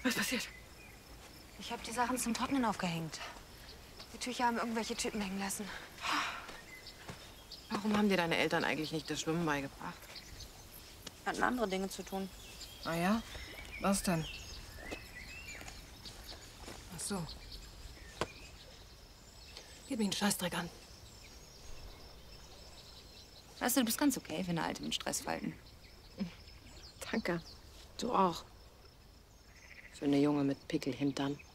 Was passiert? Ich habe die Sachen zum Trocknen aufgehängt. Die Tücher haben irgendwelche Typen hängen lassen. Warum haben dir deine Eltern eigentlich nicht das Schwimmen beigebracht? Hatten andere Dinge zu tun. Ah ja? Was denn? Ach so. Gib mir einen Scheißdreck an. Weißt du, du bist ganz okay für eine Alte mit Stressfalten. Danke. Du auch. Für eine Junge mit Pickelhintern.